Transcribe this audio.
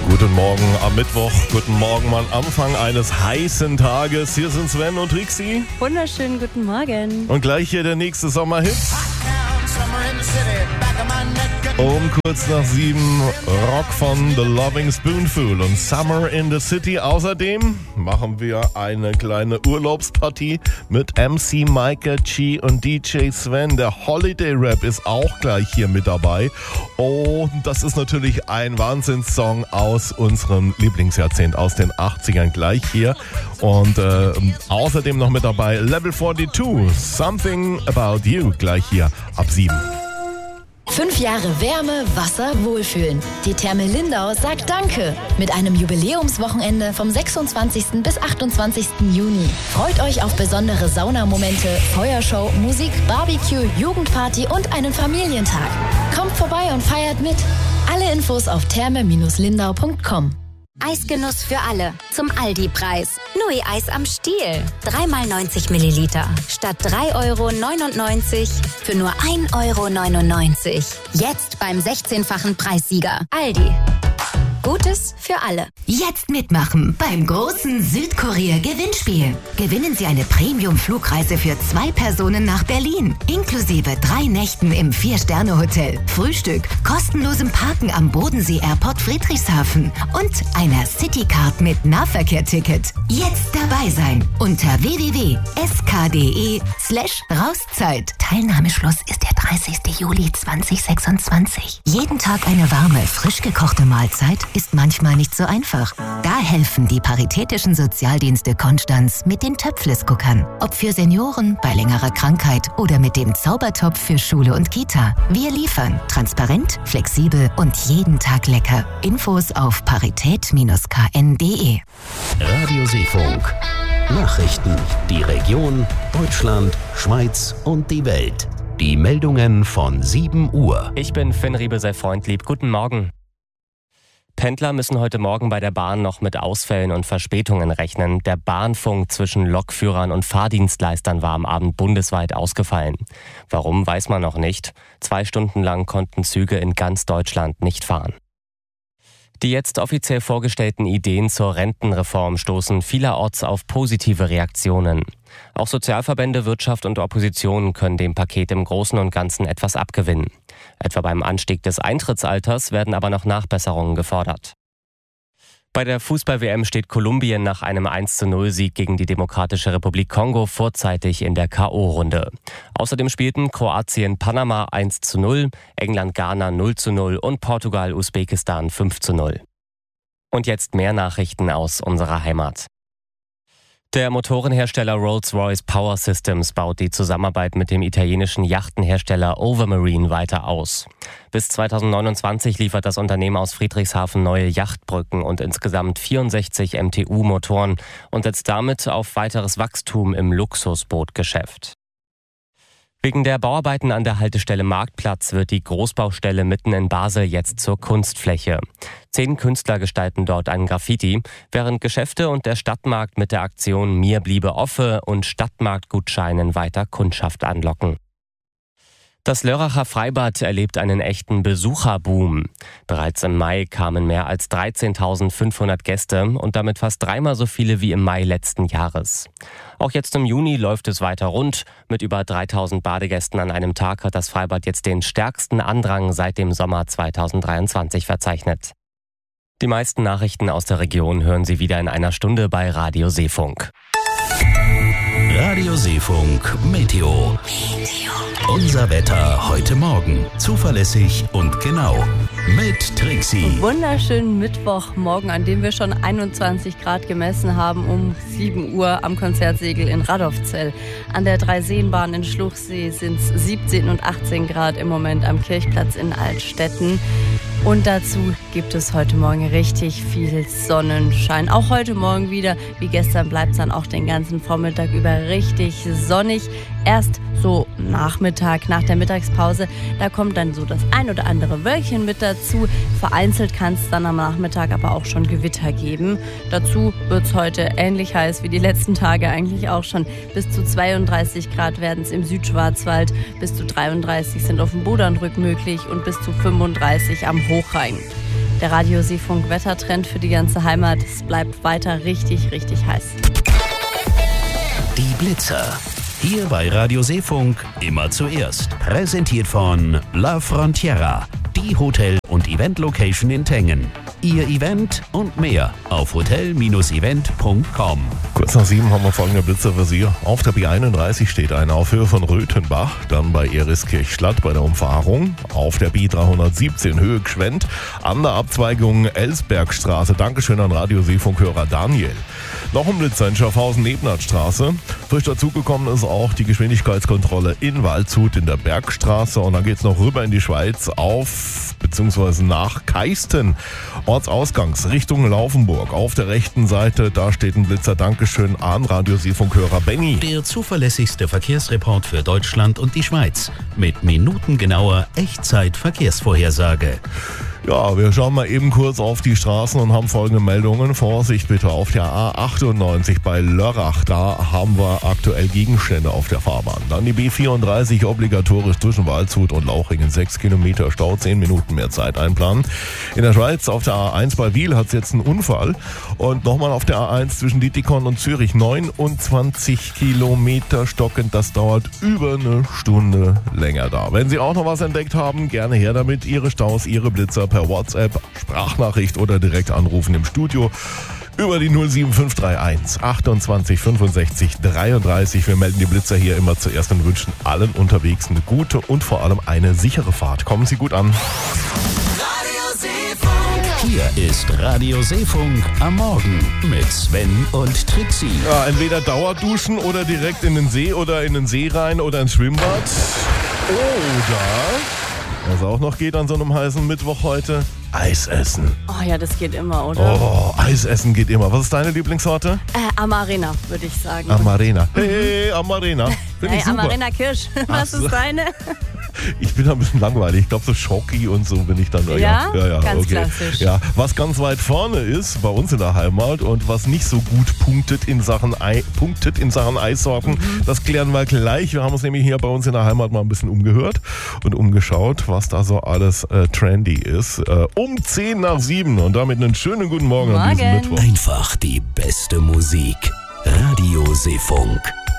Guten Morgen am Mittwoch, guten Morgen am Anfang eines heißen Tages. Hier sind Sven und Trixie. Wunderschönen guten Morgen. Und gleich hier der nächste Sommerhit. Um kurz nach 7 Rock von The Loving Spoonful und Summer in the City. Außerdem machen wir eine kleine Urlaubspartie mit MC Micah G und DJ Sven. Der Holiday Rap ist auch gleich hier mit dabei. Und das ist natürlich ein Wahnsinnssong aus unserem Lieblingsjahrzehnt, aus den 80ern gleich hier. Und außerdem noch mit dabei Level 42, Something About You, gleich hier ab 7. 5 Jahre Wärme, Wasser, Wohlfühlen. Die Therme Lindau sagt Danke mit einem Jubiläumswochenende vom 26. bis 28. Juni. Freut euch auf besondere Saunamomente, Feuershow, Musik, Barbecue, Jugendparty und einen Familientag. Kommt vorbei und feiert mit. Alle Infos auf therme-lindau.com. Eisgenuss für alle. Zum Aldi-Preis. Nui-Eis am Stiel. 3x90 Milliliter. Statt 3,99 € für nur 1,99 €. Jetzt beim 16-fachen Preissieger. Aldi. Gutes für alle. Jetzt mitmachen beim großen Südkorea-Gewinnspiel. Gewinnen Sie eine Premium-Flugreise für 2 Personen nach Berlin. Inklusive 3 Nächten im 4-Sterne-Hotel, Frühstück, kostenlosem Parken am Bodensee Airport Friedrichshafen und einer Citycard mit Nahverkehr-Ticket. Jetzt dabei sein unter www.sk.de/Rauszeit. Teilnahmeschluss ist der 30. Juli 2026. Jeden Tag eine warme, frisch gekochte Mahlzeit ist manchmal nicht so einfach. Da helfen die Paritätischen Sozialdienste Konstanz mit den Töpfles-Guckern. Ob für Senioren, bei längerer Krankheit oder mit dem Zaubertopf für Schule und Kita. Wir liefern transparent, flexibel und jeden Tag lecker. Infos auf parität-kn.de. Radio Seefunk. Nachrichten. Die Region, Deutschland, Schweiz und die Welt. Die Meldungen von 7 Uhr. Ich bin Finn Riebe, sei freundlieb. Guten Morgen. Pendler müssen heute Morgen bei der Bahn noch mit Ausfällen und Verspätungen rechnen. Der Bahnfunk zwischen Lokführern und Fahrdienstleistern war am Abend bundesweit ausgefallen. Warum, weiß man noch nicht. 2 Stunden lang konnten Züge in ganz Deutschland nicht fahren. Die jetzt offiziell vorgestellten Ideen zur Rentenreform stoßen vielerorts auf positive Reaktionen. Auch Sozialverbände, Wirtschaft und Opposition können dem Paket im Großen und Ganzen etwas abgewinnen. Etwa beim Anstieg des Eintrittsalters werden aber noch Nachbesserungen gefordert. Bei der Fußball-WM steht Kolumbien nach einem 1:0-Sieg gegen die Demokratische Republik Kongo vorzeitig in der K.O.-Runde. Außerdem spielten Kroatien Panama 1:0, England Ghana 0:0 und Portugal Usbekistan 5:0. Und jetzt mehr Nachrichten aus unserer Heimat. Der Motorenhersteller Rolls-Royce Power Systems baut die Zusammenarbeit mit dem italienischen Yachtenhersteller Overmarine weiter aus. Bis 2029 liefert das Unternehmen aus Friedrichshafen neue Yachtbrücken und insgesamt 64 MTU-Motoren und setzt damit auf weiteres Wachstum im Luxusbootgeschäft. Wegen der Bauarbeiten an der Haltestelle Marktplatz wird die Großbaustelle mitten in Basel jetzt zur Kunstfläche. 10 Künstler gestalten dort ein Graffiti, während Geschäfte und der Stadtmarkt mit der Aktion Mir bliebe Offe und Stadtmarktgutscheinen weiter Kundschaft anlocken. Das Lörracher Freibad erlebt einen echten Besucherboom. Bereits im Mai kamen mehr als 13.500 Gäste und damit fast 3-mal so viele wie im Mai letzten Jahres. Auch jetzt im Juni läuft es weiter rund. Mit über 3.000 Badegästen an einem Tag hat das Freibad jetzt den stärksten Andrang seit dem Sommer 2023 verzeichnet. Die meisten Nachrichten aus der Region hören Sie wieder in einer Stunde bei Radio Seefunk. Radio Seefunk Meteo. Unser Wetter heute Morgen. Zuverlässig und genau. Mit Trixie. Wunderschönen Mittwochmorgen, an dem wir schon 21 Grad gemessen haben um 7 Uhr am Konzertsegel in Radolfzell. An der Dreiseenbahn in Schluchsee sind es 17 und 18 Grad im Moment am Kirchplatz in Altstetten. Und dazu gibt es heute Morgen richtig viel Sonnenschein. Auch heute Morgen wieder, wie gestern, bleibt es dann auch den ganzen Vormittag über richtig sonnig. Erst so Nachmittag, nach der Mittagspause, da kommt dann so das ein oder andere Wölkchen mit dazu. Vereinzelt kann es dann am Nachmittag aber auch schon Gewitter geben. Dazu wird es heute ähnlich heiß wie die letzten Tage eigentlich auch schon. Bis zu 32 Grad werden es im Südschwarzwald, bis zu 33 sind auf dem Bodernrück möglich und bis zu 35 am Hochrhein. Der Radio-Seefunk-Wettertrend für die ganze Heimat. Es bleibt weiter richtig, richtig heiß. Die Blitzer. Hier bei Radio Seefunk immer zuerst. Präsentiert von La Frontiera, die Hotel- und Event-Location in Tengen. Ihr Event und mehr auf hotel-event.com. Kurz nach 7 haben wir folgende Blitzer für Sie. Auf der B31 steht eine auf Höhe von Röthenbach, dann bei Eriskirch-Schlatt bei der Umfahrung. Auf der B317 Höhe Gschwend, an der Abzweigung Elsbergstraße. Dankeschön an Radio Seefunkhörer Daniel. Noch ein Blitzer in Schaffhausen-Nebnatstraße. Frisch dazugekommen ist auch die Geschwindigkeitskontrolle in Waldshut in der Bergstraße. Und dann geht es noch rüber in die Schweiz auf bzw. nach Keisten. Ortsausgangs Richtung Laufenburg. Auf der rechten Seite, da steht ein Blitzer. Dankeschön an Radio Seefunkhörer Benny. Der zuverlässigste Verkehrsreport für Deutschland und die Schweiz. Mit minutengenauer Echtzeit-Verkehrsvorhersage. Ja, wir schauen mal eben kurz auf die Straßen und haben folgende Meldungen. Vorsicht bitte auf der A98 bei Lörrach. Da haben wir aktuell Gegenstände auf der Fahrbahn. Dann die B34 obligatorisch zwischen Waldshut und Lauchringen. 6 Kilometer Stau, 10 Minuten mehr Zeit einplanen. In der Schweiz auf der A1 bei Wiel hat es jetzt einen Unfall. Und nochmal auf der A1 zwischen Dietikon und Zürich. 29 Kilometer stockend. Das dauert über eine Stunde länger da. Wenn Sie auch noch was entdeckt haben, gerne her damit. Ihre Staus, Ihre Blitzer per WhatsApp, Sprachnachricht oder direkt anrufen im Studio über die 07531 28 65 33. Wir melden die Blitzer hier immer zuerst und wünschen allen unterwegs eine gute und vor allem eine sichere Fahrt. Kommen Sie gut an. Hier ist Radio Seefunk am Morgen mit Sven und Trixie. Ja, entweder Dauerduschen oder direkt in den See oder in den See rein oder ins Schwimmbad. Oder, was auch noch geht an so einem heißen Mittwoch heute, Eis essen. Oh ja, das geht immer, oder? Oh, Eis essen geht immer. Was ist deine Lieblingssorte? Amarena, würde ich sagen. Amarena. Hey, Amarena. Hey, Amarena Kirsch. Was ist deine? Ich bin ein bisschen langweilig. Ich glaube, so Schoki und so bin ich dann. Ja, ganz okay. klassisch. Ja, was ganz weit vorne ist bei uns in der Heimat und was nicht so gut punktet in Sachen Eissorten, das klären wir gleich. Wir haben uns nämlich hier bei uns in der Heimat mal ein bisschen umgehört und umgeschaut, was da so alles trendy ist. Um 10 nach 7 und damit einen schönen guten Morgen an diesem Mittwoch. Einfach die beste Musik. Radio Seefunk.